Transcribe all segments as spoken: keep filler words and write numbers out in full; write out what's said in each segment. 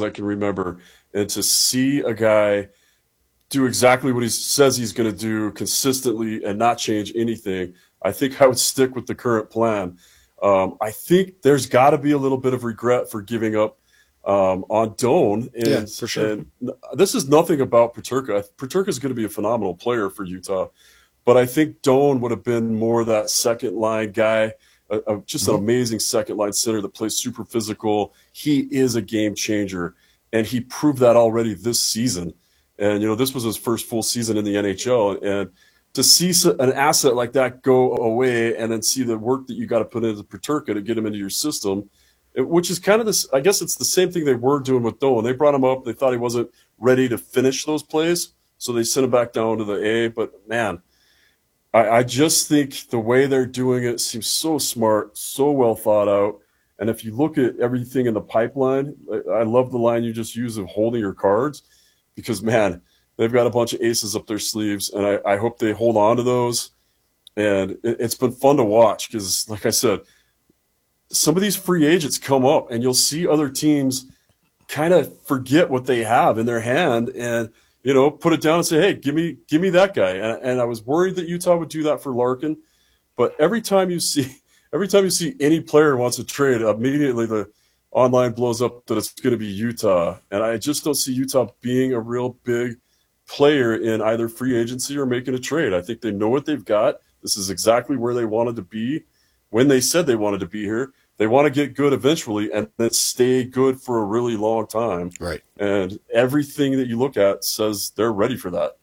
as I can remember. And to see a guy do exactly what he says he's going to do consistently and not change anything, I think I would stick with the current plan. Um, I think there's got to be a little bit of regret for giving up um, on Doan. And, yeah, for sure. And this is nothing about Peterka. Peterka is going to be a phenomenal player for Utah. But I think Doan would have been more that second line guy, uh, uh, just mm-hmm. an amazing second line center that plays super physical. He is a game changer, and he proved that already this season. And, you know, this was his first full season in the N H L. And to see an asset like that go away and then see the work that you got to put into Peterka to get him into your system, it, which is kind of this, I guess it's the same thing they were doing with Doan. They brought him up. They thought he wasn't ready to finish those plays, so they sent him back down to the A. But, man, I, I just think the way they're doing it seems so smart, so well thought out. And if you look at everything in the pipeline, I, I love the line you just used of holding your cards. Because, man, they've got a bunch of aces up their sleeves, and I, I hope they hold on to those. And it, it's been fun to watch because, like I said, some of these free agents come up, and you'll see other teams kind of forget what they have in their hand and, you know, put it down and say, hey, give me give me that guy. And, and I was worried that Utah would do that for Larkin. But every time you see every time you see any player wants to trade, immediately the – online blows up that it's going to be Utah. And I just don't see Utah being a real big player in either free agency or making a trade. I think they know what they've got. This is exactly where they wanted to be when they said they wanted to be here. They want to get good eventually and then stay good for a really long time. Right. And everything that you look at says they're ready for that.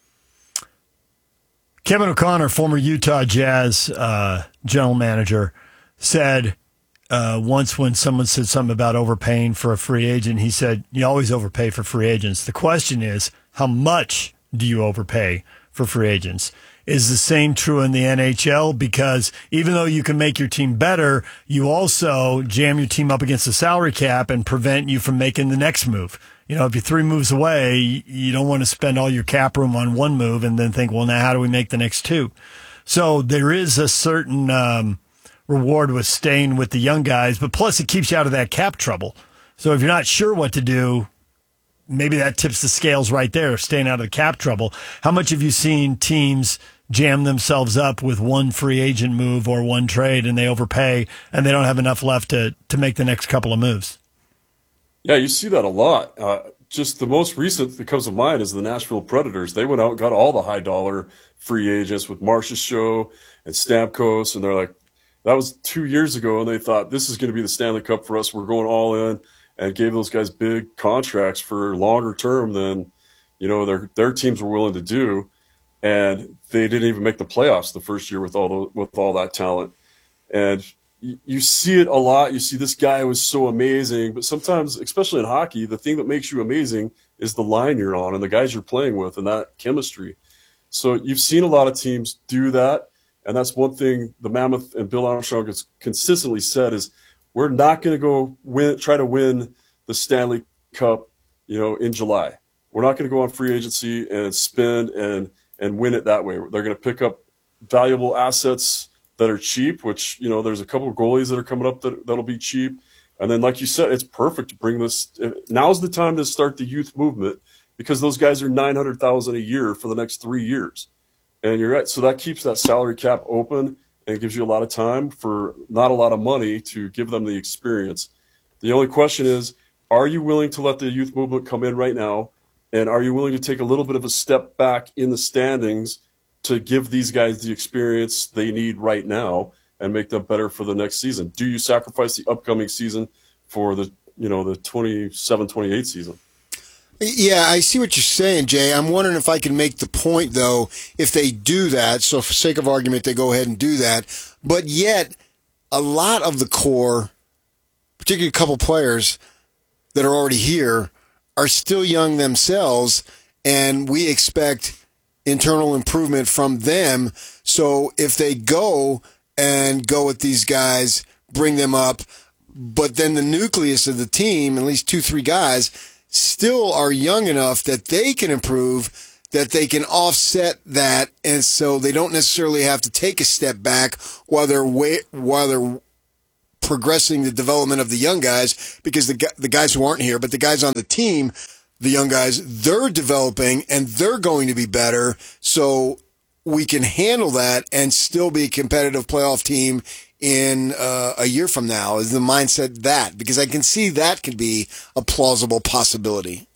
Kevin O'Connor, former Utah Jazz uh, general manager, said Uh, once when someone said something about overpaying for a free agent, he said, you always overpay for free agents. The question is, how much do you overpay for free agents? Is the same true in the N H L? Because even though you can make your team better, you also jam your team up against the salary cap and prevent you from making the next move. You know, if you're three moves away, you don't want to spend all your cap room on one move and then think, well, now how do we make the next two? So there is a certain um, reward with staying with the young guys, but plus it keeps you out of that cap trouble. So if you're not sure what to do, maybe that tips the scales right there, staying out of the cap trouble. How much have you seen teams jam themselves up with one free agent move or one trade and they overpay and they don't have enough left to, to make the next couple of moves? Yeah, you see that a lot. Uh, just the most recent that comes to mind is the Nashville Predators. They went out and got all the high-dollar free agents with Marcia Show and Stamkos, and they're like, that was two years ago, and they thought this is going to be the Stanley Cup for us. We're going all in, and gave those guys big contracts for longer term than, you know, their their teams were willing to do, and they didn't even make the playoffs the first year with all the, with all that talent. And you, you see it a lot. You see this guy was so amazing, but sometimes, especially in hockey, the thing that makes you amazing is the line you're on and the guys you're playing with and that chemistry. So you've seen a lot of teams do that. And that's one thing the Mammoth and Bill Armstrong has consistently said is we're not going to go win, try to win the Stanley Cup, you know, in July. We're not going to go on free agency and spend and and win it that way. They're going to pick up valuable assets that are cheap, which, you know, there's a couple of goalies that are coming up that, that'll be cheap. And then, like you said, it's perfect to bring this. Now's the time to start the youth movement because those guys are nine hundred thousand dollars a year for the next three years. And you're right. So that keeps that salary cap open and gives you a lot of time for not a lot of money to give them the experience. The only question is, are you willing to let the youth movement come in right now? And are you willing to take a little bit of a step back in the standings to give these guys the experience they need right now and make them better for the next season? Do you sacrifice the upcoming season for the, you know, the twenty-seven twenty-eight season? Yeah, I see what you're saying, Jay. I'm wondering if I can make the point, though, if they do that, so for sake of argument, they go ahead and do that, but yet a lot of the core, particularly a couple players that are already here, are still young themselves, and we expect internal improvement from them. So if they go and go with these guys, bring them up, but then the nucleus of the team, at least two, three guys, still are young enough that they can improve, that they can offset that, and so they don't necessarily have to take a step back while they're wait, while they're progressing the development of the young guys, because the the guys who aren't here, but the guys on the team, the young guys, they're developing and they're going to be better. So we can handle that and still be a competitive playoff team in uh, a year from now. Is the mindset that? Because I can see that could be a plausible possibility.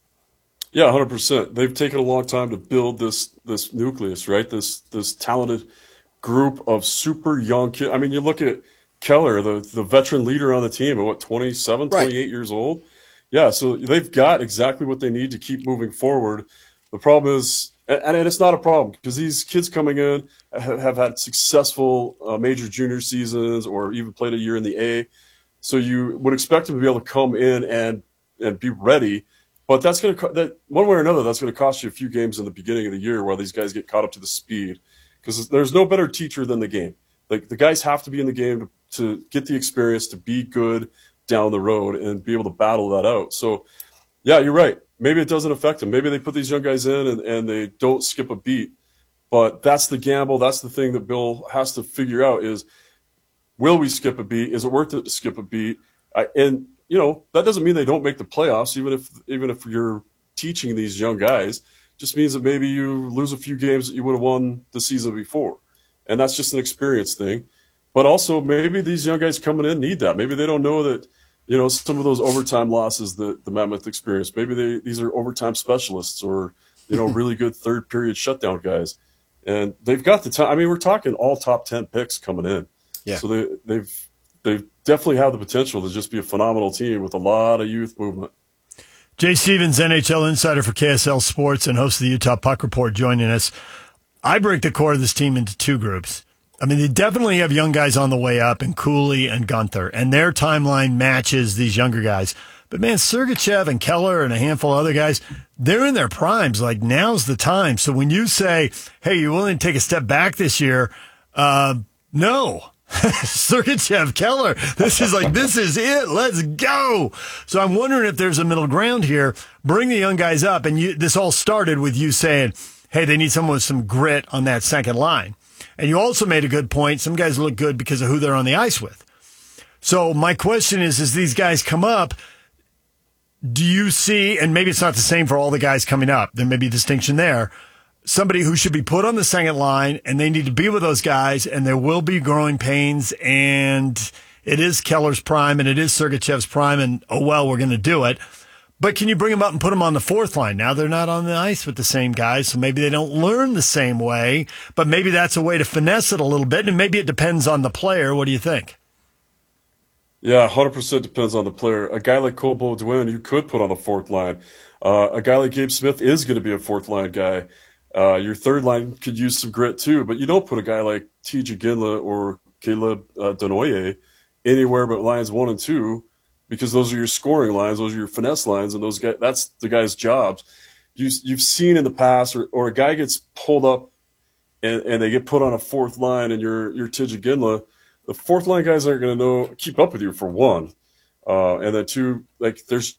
Yeah, one hundred percent. They've taken a long time to build this this nucleus, right? This this talented group of super young kids. I mean, you look at Keller, the, the veteran leader on the team, at what, twenty-seven, Right. twenty-eight years old? Yeah, so they've got exactly what they need to keep moving forward. The problem is, and, and it's not a problem, because these kids coming in have, have had successful uh, major junior seasons or even played a year in the A. So you would expect them to be able to come in and, and be ready. But that's going to, that one way or another, that's going to cost you a few games in the beginning of the year while these guys get caught up to the speed. Because there's no better teacher than the game. Like, the guys have to be in the game to, to get the experience, to be good down the road and be able to battle that out. So, yeah, you're right. Maybe it doesn't affect them. Maybe they put these young guys in and, and they don't skip a beat. But that's the gamble. That's the thing that Bill has to figure out is, will we skip a beat? Is it worth it to skip a beat? I, and, you know, that doesn't mean they don't make the playoffs, even if even if you're teaching these young guys. Just means that maybe you lose a few games that you would have won the season before. And that's just an experience thing. But also, maybe these young guys coming in need that. Maybe they don't know that, you know, some of those overtime losses that the Mammoth experienced, maybe they these are overtime specialists or, you know, really good third period shutdown guys. And they've got the time. I mean, we're talking all top ten picks coming in. Yeah. So they, they've they definitely have the potential to just be a phenomenal team with a lot of youth movement. Jay Stevens, N H L insider for K S L Sports and host of the Utah Puck Report, joining us. I break the core of this team into two groups. I mean, they definitely have young guys on the way up in Cooley and Gunther, and their timeline matches these younger guys. But, man, Sergachev and Keller and a handful of other guys, they're in their primes. Like, now's the time. So when you say, hey, you're willing to take a step back this year, uh, no. Sergachev, Keller, this is like, this is it. Let's go. So I'm wondering if there's a middle ground here. Bring the young guys up. And you, this all started with you saying, hey, they need someone with some grit on that second line. And you also made a good point. Some guys look good because of who they're on the ice with. So my question is, as these guys come up, do you see, and maybe it's not the same for all the guys coming up, there may be a distinction there, somebody who should be put on the second line, and they need to be with those guys, and there will be growing pains, and it is Keller's prime, and it is Sergachev's prime, and oh, well, we're going to do it. But can you bring them up and put them on the fourth line? Now they're not on the ice with the same guys, so maybe they don't learn the same way, but maybe that's a way to finesse it a little bit, and maybe it depends on the player. What do you think? Yeah, one hundred percent depends on the player. A guy like Cole Beaudoin, you could put on the fourth line. Uh, a guy like Gabe Smith is going to be a fourth line guy. Uh, your third line could use some grit too, but you don't put a guy like T J Ginla or Caleb uh, Denoye anywhere but lines one and two, because those are your scoring lines, those are your finesse lines, and those guys, that's the guy's jobs. You, you've seen in the past, or, or a guy gets pulled up and, and they get put on a fourth line, and you're you're T J Ginla. The fourth line guys aren't going to know keep up with you for one, uh, and then two, like there's.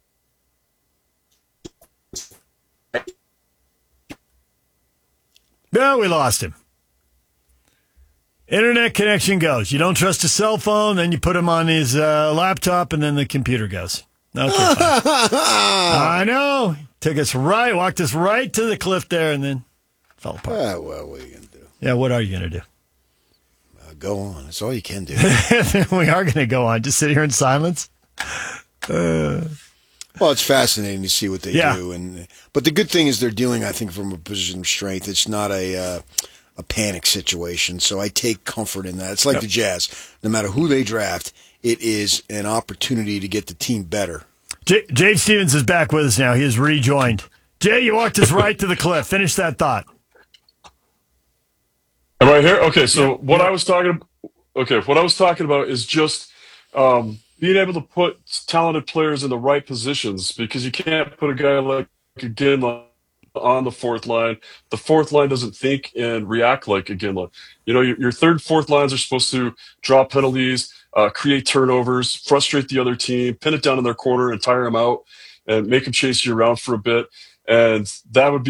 No, we lost him. Internet connection goes. You don't trust a cell phone, then you put him on his uh, laptop, and then the computer goes. Okay, I know. Took us right, walked us right to the cliff there, and then fell apart. Ah, well, what are you going to do? Yeah, what are you going to do? Uh, go on. That's all you can do. We are going to go on. Just sit here in silence. Uh, Well, it's fascinating to see what they Yeah. do, and but the good thing is they're dealing, I think, from a position of strength. It's not a uh, a panic situation, so I take comfort in that. It's like Yep. the Jazz; no matter who they draft, it is an opportunity to get the team better. Jay, Jay Stevens is back with us now. He has rejoined. Jay, you walked us right to the cliff. Finish that thought. Am I here? Okay, so Yeah. what Yeah. I was talking, okay, what I was talking about is just um, being able to put talented players in the right positions, because you can't put a guy like a Ginla on the fourth line. The fourth line doesn't think and react like a Ginla. You know, your, your third, fourth lines are supposed to draw penalties, uh, create turnovers, frustrate the other team, pin it down in their corner and tire them out and make them chase you around for a bit. And that would be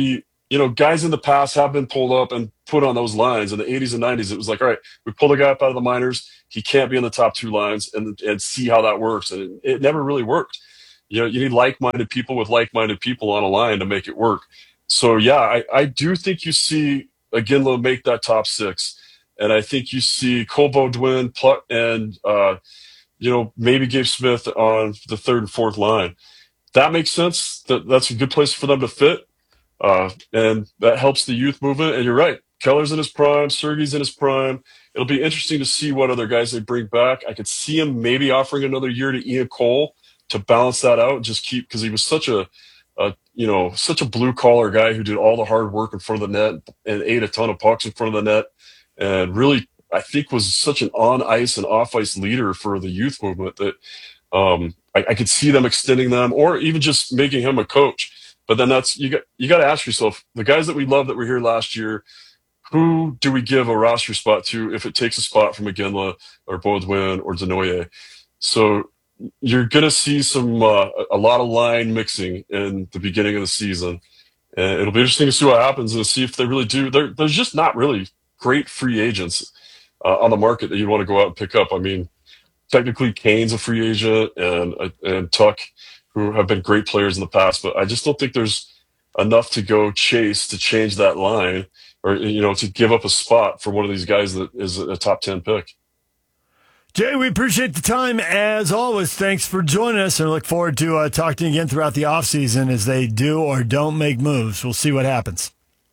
you know, guys in the past have been pulled up and put on those lines. In the eighties and nineties, it was like, all right, we pull a guy up out of the minors. He can't be in the top two lines and, and see how that works. And it, it never really worked. You know, you need like-minded people with like-minded people on a line to make it work. So, yeah, I, I do think you see Iginla make that top six. And I think you see Cole Beaudoin and, uh, you know, maybe Gabe Smith on the third and fourth line. That makes sense. That That's a good place for them to fit. Uh, and that helps the youth movement. And you're right. Keller's in his prime. Sergey's in his prime. It'll be interesting to see what other guys they bring back. I could see him maybe offering another year to Ian Cole to balance that out and just keep, because he was such a, a, you know, such a blue collar guy who did all the hard work in front of the net and ate a ton of pucks in front of the net. And really, I think was such an on ice and off ice leader for the youth movement that um, I, I could see them extending them or even just making him a coach. But then that's, you got, you got to ask yourself, the guys that we love that were here last year, who do we give a roster spot to if it takes a spot from Iginla or Beaudoin or Desnoyers? So you're going to see some, uh, a lot of line mixing in the beginning of the season. And it'll be interesting to see what happens and see if they really do. There, there's just not really great free agents uh, on the market that you want to go out and pick up. I mean, technically Kane's a free agent and, and Tuck, who have been great players in the past, but I just don't think there's enough to go chase to change that line or, you know, to give up a spot for one of these guys that is a top ten pick. Jay, we appreciate the time as always. Thanks for joining us and look forward to uh, talking to you again throughout the offseason as they do or don't make moves. We'll see what happens.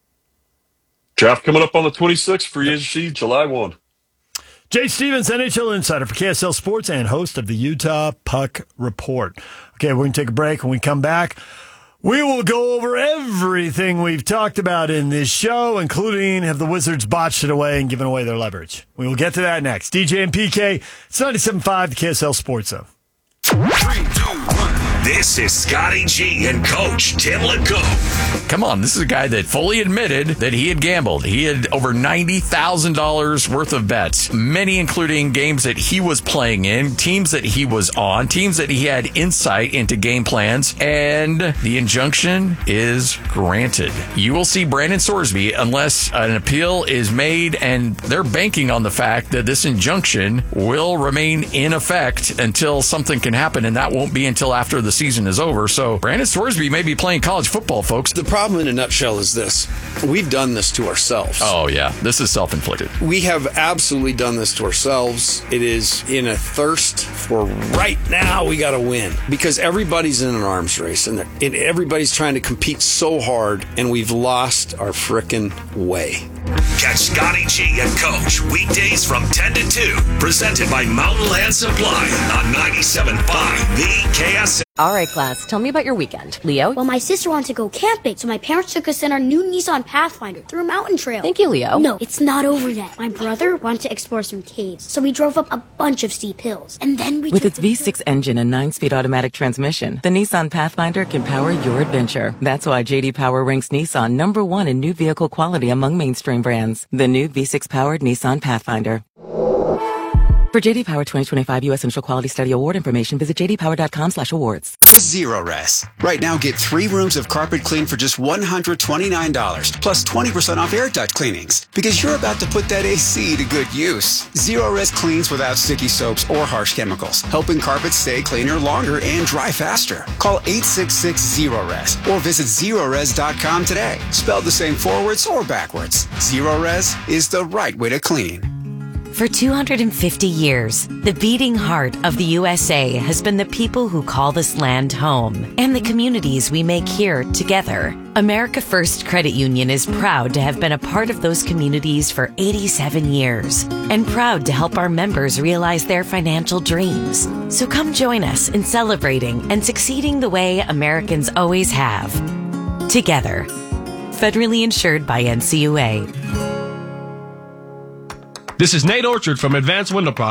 Draft coming up on the twenty-sixth, free agency July first. Jay Stevens, N H L insider for K S L Sports and host of the Utah Puck Report. Okay, we're going to take a break. When we come back, we will go over everything we've talked about in this show, including have the Wizards botched it away and given away their leverage. We will get to that next. D J and P K, it's ninety-seven point five, the K S L Sports Zone. Three, two, one. This is Scotty G and Coach Tim LeCoq. Come on, this is a guy that fully admitted that he had gambled. He had over ninety thousand dollars worth of bets, many including games that he was playing in, teams that he was on, teams that he had insight into game plans, and the injunction is granted. You will see Brandon Sorsby unless an appeal is made, and they're banking on the fact that this injunction will remain in effect until something can happen, and that won't be until after the season is over. So Brandon Sorsby may be playing college football, folks. The problem in a nutshell is this. We've done this to ourselves. Oh, yeah. This is self-inflicted. We have absolutely done this to ourselves. It is in a thirst for right now we got to win because everybody's in an arms race and, and everybody's trying to compete so hard and we've lost our frickin' way. Catch Scotty G and Coach weekdays from ten to two. Presented by Mountain Land Supply on ninety-seven point five The K S L. All right, class, tell me about your weekend. Leo? Well, my sister wanted to go camping, so my parents took us in our new Nissan Pathfinder through a mountain trail. Thank you, Leo. No, it's not over yet. My brother wanted to explore some caves, so we drove up a bunch of steep hills. And then we With took its the- V six engine and nine-speed automatic transmission, the Nissan Pathfinder can power your adventure. That's why J D Power ranks Nissan number one in new vehicle quality among mainstream brands. The new V six-powered Nissan Pathfinder. For J D Power twenty twenty-five U S Central Quality Study Award information, visit j d power dot com slash awards. Zerorez. Right now, get three rooms of carpet clean for just one hundred twenty-nine dollars, plus twenty percent off air duct cleanings, because you're about to put that A C to good use. Zerorez cleans without sticky soaps or harsh chemicals, helping carpets stay cleaner longer and dry faster. Call eight six six Zerorez or visit Zerorez dot com today. Spelled the same forwards or backwards. Zerorez is the right way to clean. For two hundred fifty years, the beating heart of the U S A has been the people who call this land home and the communities we make here together. America First Credit Union is proud to have been a part of those communities for eighty-seven years and proud to help our members realize their financial dreams. So come join us in celebrating and succeeding the way Americans always have. Together. Federally insured by N C U A. This is Nate Orchard from Advanced Window Products.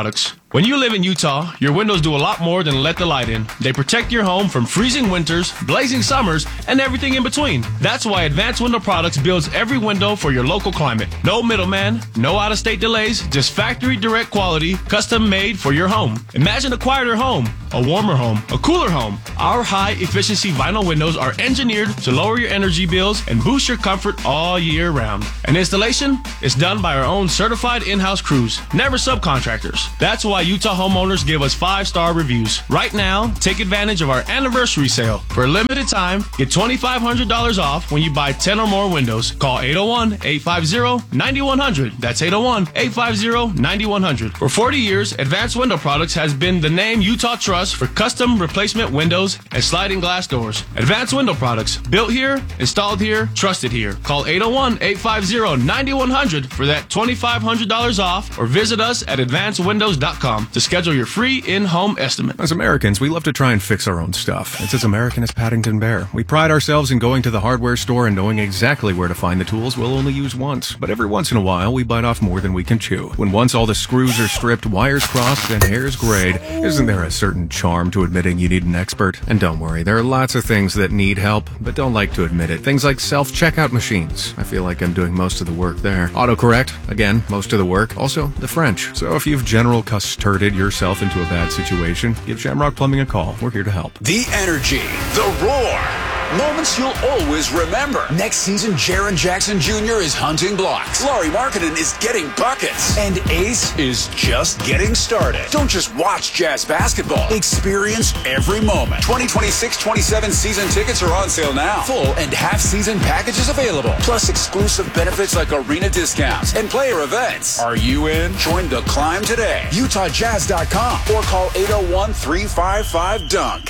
When you live in Utah, your windows do a lot more than let the light in. They protect your home from freezing winters, blazing summers, and everything in between. That's why Advanced Window Products builds every window for your local climate. No middleman, no out-of-state delays, just factory direct quality, custom made for your home. Imagine a quieter home, a warmer home, a cooler home. Our high-efficiency vinyl windows are engineered to lower your energy bills and boost your comfort all year round. And installation is done by our own certified in-house crews, never subcontractors. That's why Utah homeowners give us five-star reviews. Right now, take advantage of our anniversary sale. For a limited time, get twenty-five hundred dollars off when you buy ten or more windows. Call eight oh one, eight five zero, nine one zero zero. That's eight oh one, eight five zero, nine one zero zero. For forty years, Advanced Window Products has been the name Utah trusts for custom replacement windows and sliding glass doors. Advanced Window Products, built here, installed here, trusted here. Call eight oh one, eight five zero, nine one zero zero for that twenty-five hundred dollars off, or visit us at advanced windows dot com to schedule your free in-home estimate. As Americans, we love to try and fix our own stuff. It's as American as Paddington Bear. We pride ourselves in going to the hardware store and knowing exactly where to find the tools we'll only use once. But every once in a while, we bite off more than we can chew. When once all the screws are stripped, wires crossed, and hairs grayed, isn't there a certain charm to admitting you need an expert? And don't worry, there are lots of things that need help, but don't like to admit it. Things like self-checkout machines. I feel like I'm doing most of the work there. Autocorrect, again, most of the work. Also, the French. So if you've general custarded yourself into a bad situation, give Shamrock Plumbing a call. We're here to help. The energy, the roar. Moments you'll always remember. Next season, Jaren Jackson Junior is hunting blocks. Laurie Markkinen is getting buckets. And Ace is just getting started. Don't just watch Jazz basketball. Experience every moment. twenty twenty-six twenty-seven season tickets are on sale now. Full and half season packages available. Plus exclusive benefits like arena discounts and player events. Are you in? Join the climb today. Utah Jazz dot com or call eight oh one, three five five, dunk.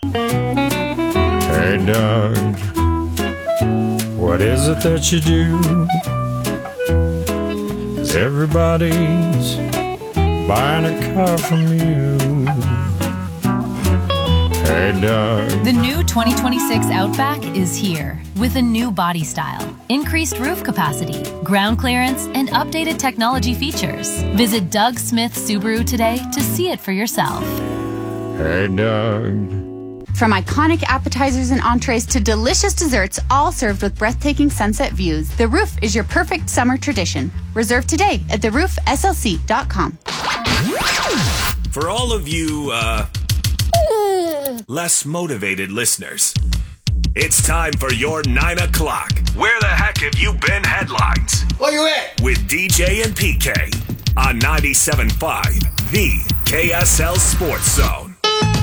Hey Doug, what is it that you do? 'Cause everybody's buying a car from you. Hey Doug. The new twenty twenty-six Outback is here with a new body style, increased roof capacity, ground clearance, and updated technology features. Visit Doug Smith Subaru today to see it for yourself. Hey Doug. From iconic appetizers and entrees to delicious desserts, all served with breathtaking sunset views, the Roof is your perfect summer tradition. Reserve today at the roof s l c dot com. For all of you, uh, less motivated listeners, it's time for your nine o'clock. Where the heck have you been headlines? Where you at? With D J and P K on ninety-seven point five, the K S L Sports Zone.